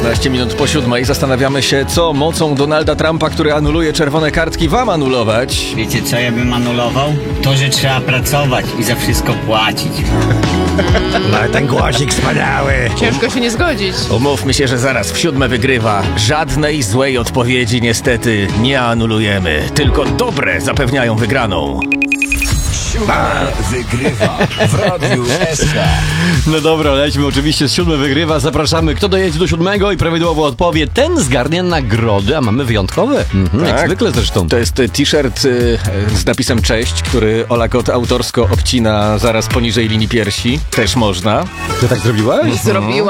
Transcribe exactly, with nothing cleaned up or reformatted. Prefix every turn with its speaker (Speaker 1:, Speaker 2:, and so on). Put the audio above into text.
Speaker 1: czternaście minut po siódmej. Zastanawiamy się, co mocą Donalda Trumpa, który anuluje czerwone kartki, wam anulować.
Speaker 2: Wiecie, co ja bym anulował? To, że trzeba pracować i za wszystko płacić.
Speaker 3: No ten głosik wspaniały.
Speaker 4: Ciężko się nie zgodzić.
Speaker 1: Umówmy się, że zaraz w siódme wygrywa. Żadnej złej odpowiedzi niestety nie anulujemy. Tylko dobre zapewniają wygraną.
Speaker 5: Siódme wygrywa w Radiu S K.
Speaker 3: No dobra, lećmy oczywiście z siódme wygrywa. Zapraszamy, kto dojedzie do siódmego i prawidłowo odpowie, ten zgarnie nagrody, a mamy wyjątkowe. Mhm,
Speaker 1: Tak.
Speaker 3: Jak zwykle zresztą.
Speaker 1: To jest t-shirt y, z napisem cześć, który Ola Kot autorsko obcina zaraz poniżej linii piersi. Też można.
Speaker 3: Ty tak zrobiłaś?
Speaker 4: Zrobiła.